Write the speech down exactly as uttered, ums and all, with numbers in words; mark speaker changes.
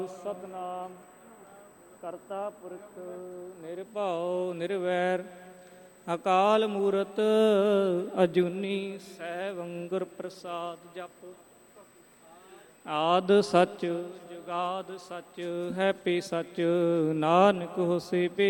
Speaker 1: ਸਤਨਾਮ ਕਰਤਾ ਪੁਰਖ ਨਿਰਭਉ ਨਿਰਵੈਰ ਅਕਾਲ ਮੂਰਤ ਅਜੂਨੀ ਸੈਭੰ ਗੁਰ ਪ੍ਰਸਾਦ ਜਪ। ਆਦ ਸਚ ਜੁਗਾਦ ਸਚ ਹੈ ਭੀ ਸਚ ਨਾਨਕ ਹੋਸੀ ਭੀ